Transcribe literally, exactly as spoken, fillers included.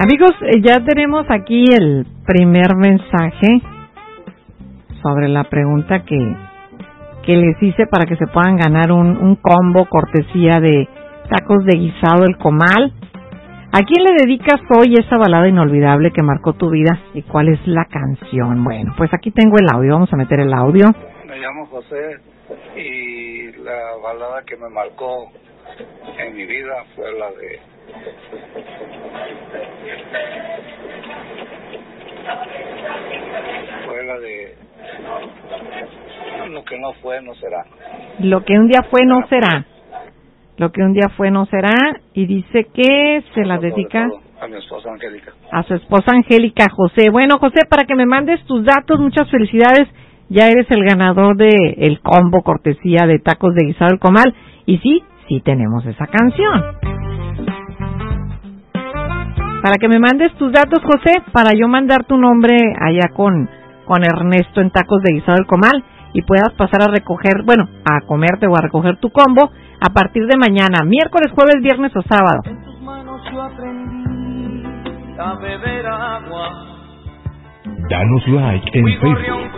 Amigos, eh, ya tenemos aquí el primer mensaje sobre la pregunta que, que les hice para que se puedan ganar un, un combo cortesía de tacos de guisado El Comal. ¿A quién le dedicas hoy esa balada inolvidable que marcó tu vida y cuál es la canción? Bueno, pues aquí tengo el audio, vamos a meter el audio. Me llamo José y la balada que me marcó en mi vida fue la de fue la de lo que no fue no será. Lo que un día fue no será. Lo que un día fue no será, y dice que se la dedica a mi esposa Angélica. A su esposa Angélica, José. Bueno, José, para que me mandes tus datos, muchas felicidades. Ya eres el ganador de el combo cortesía de tacos de guisado El Comal. Y sí, sí tenemos esa canción. Para que me mandes tus datos, José, para yo mandar tu nombre allá con, con Ernesto en tacos de guisado El Comal y puedas pasar a recoger, bueno, a comerte o a recoger tu combo a partir de mañana, miércoles, jueves, viernes o sábado. En tus manos yo aprendí a beber agua. Danos like en Facebook,